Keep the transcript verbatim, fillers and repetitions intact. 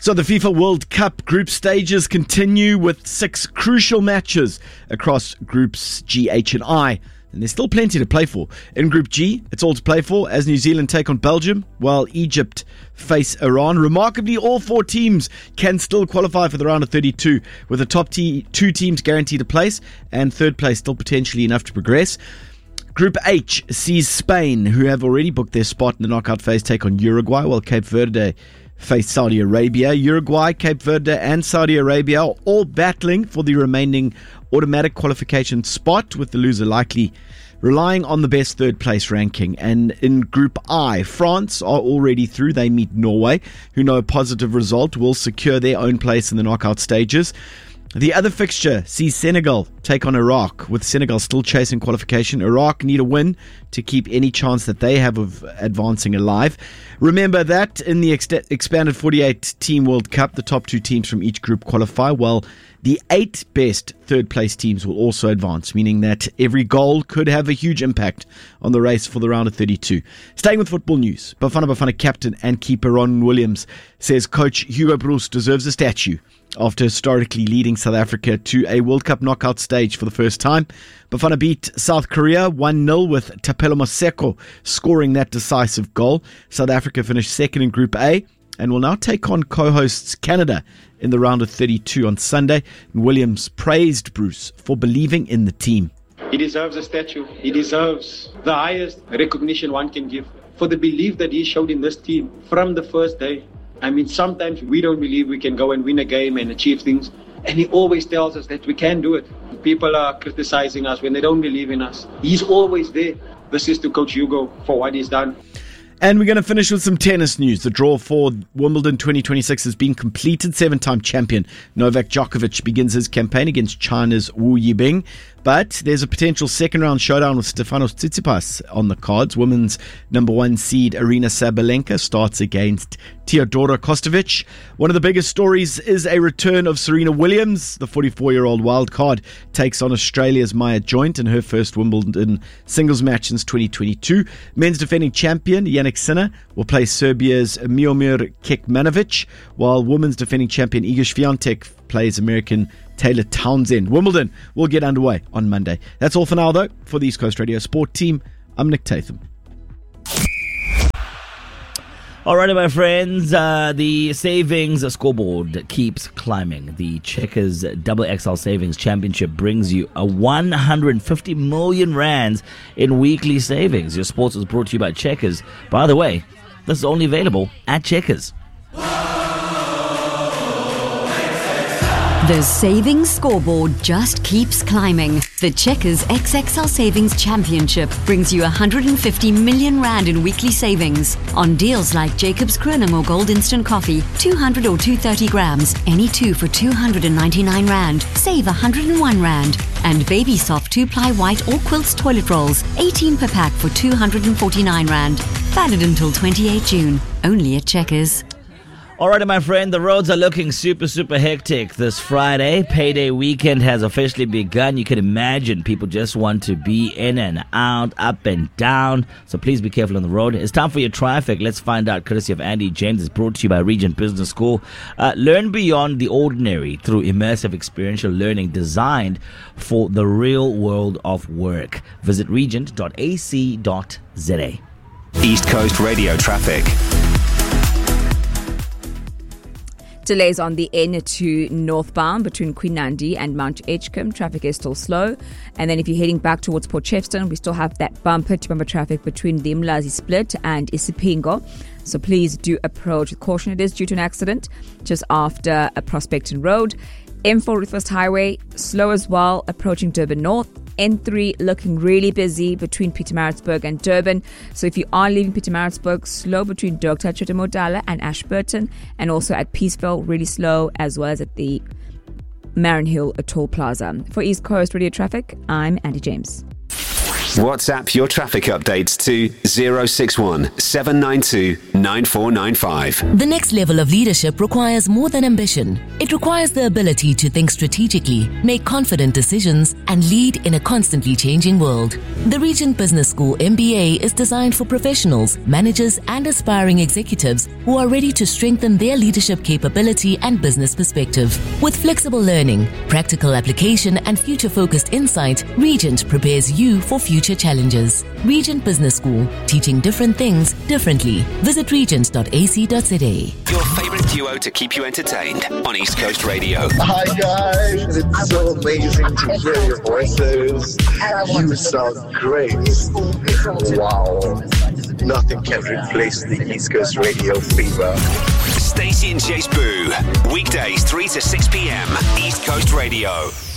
So the FIFA World Cup group stages continue with six crucial matches across groups G, H and I. And there's still plenty to play for. In Group G, it's all to play for as New Zealand take on Belgium, while Egypt face Iran. Remarkably, all four teams can still qualify for the round of thirty-two, with the top te- two teams guaranteed a place, and third place still potentially enough to progress. Group H sees Spain, who have already booked their spot in the knockout phase, take on Uruguay, while Cape Verde face Saudi Arabia. Uruguay, Cape Verde and Saudi Arabia are all battling for the remaining automatic qualification spot, with the loser likely relying on the best third place ranking. And in Group I, France are already through. They meet Norway, who know a positive result will secure their own place in the knockout stages. The other fixture sees Senegal take on Iraq, with Senegal still chasing qualification. Iraq need a win to keep any chance that they have of advancing alive. Remember that in the ex- expanded forty-eight team World Cup, the top two teams from each group qualify, while the eight best third place teams will also advance, meaning that every goal could have a huge impact on the race for the round of thirty-two. Staying with football news, Bafana Bafana captain and keeper Ron Williams says coach Hugo Broos deserves a statue after historically leading South Africa to a World Cup knockout stage for the first time. Bafana beat South Korea one nil with Tapelo Maseko scoring that decisive goal. South Africa finished second in Group A and will now take on co-hosts Canada in the round of thirty-two on Sunday. And Williams praised Bruce for believing in the team. He deserves a statue. He deserves the highest recognition one can give for the belief that he showed in this team from the first day. I mean, sometimes we don't believe we can go and win a game and achieve things. And he always tells us that we can do it. People are criticizing us when they don't believe in us. He's always there. This is to Coach Hugo for what he's done. And we're going to finish with some tennis news. The draw for Wimbledon twenty twenty-six has been completed. Seven-time champion Novak Djokovic begins his campaign against China's Wu Yibing. But there's a potential second-round showdown with Stefanos Tsitsipas on the cards. Women's number one seed Arina Sabalenka starts against Teodora Kostovic. One of the biggest stories is a return of Serena Williams. The forty-four-year-old wildcard takes on Australia's Maya Joint in her first Wimbledon singles match since twenty twenty-two. Men's defending champion Jannik Sinner will play Serbia's Miomir Kekmanovic, while women's defending champion Iga Swiatek plays American Taylor Townsend. Wimbledon will get underway on Monday. That's all for now, though. For the East Coast Radio Sport team, I'm Nick Tatham. Alrighty, my friends, uh, the savings scoreboard keeps climbing. The Checkers Double X L Savings Championship brings you a one hundred fifty million rands in weekly savings. Your sports is brought to you by Checkers. By the way, this is only available at Checkers. The savings scoreboard just keeps climbing. The Checkers X X L Savings Championship brings you one hundred fifty million rand in weekly savings on deals like Jacob's Kronum or Gold Instant Coffee, two hundred or two hundred thirty grams, any two for two hundred ninety-nine rand, save one hundred one rand. And Baby Soft two-ply white or quilts toilet rolls, eighteen per pack for two hundred forty-nine rand. Valid until twenty-eighth of June, only at Checkers. Alright, my friend, the roads are looking super, super hectic this Friday. Payday weekend has officially begun. You can imagine people just want to be in and out, up and down. So please be careful on the road. It's time for your traffic. Let's find out, courtesy of Andy James. It's brought to you by Regent Business School. Uh, learn beyond the ordinary through immersive experiential learning designed for the real world of work. Visit regent dot a c dot z a. East Coast Radio traffic. Delays on the N two northbound between Queen Nandi and Mount Edgecombe. Traffic is still slow. And then if you're heading back towards Port Shepstone, we still have that bumper to bumper traffic between the Mlazi Split and Isipingo. So please do approach with caution. It is due to an accident just after a Prospecton Road. M four Northwest Highway, slow as well, approaching Durban North. N three looking really busy between Pietermaritzburg and Durban. So if you are leaving Pietermaritzburg, slow between Dirkta Chitamodala and Ashburton, and also at Peaceville, really slow, as well as at the Marin Hill Toll Plaza. For East Coast Radio Traffic, I'm Andy James. WhatsApp your traffic updates to zero six one seven nine two nine four nine five. The next level of leadership requires more than ambition. It requires the ability to think strategically, make confident decisions, and lead in a constantly changing world. The Regent Business School M B A is designed for professionals, managers, and aspiring executives who are ready to strengthen their leadership capability and business perspective. With flexible learning, practical application, and future-focused insight, Regent prepares you for future challenges. Regent Business School, teaching different things differently. Visit regent dot a c dot z a. Your favorite duo to keep you entertained on East Coast Radio. Hi guys, it's so amazing to hear your voices. You sound great. Wow. Nothing can replace the East Coast Radio fever. Stacey and Chase Boo. Weekdays three to six p.m. East Coast Radio.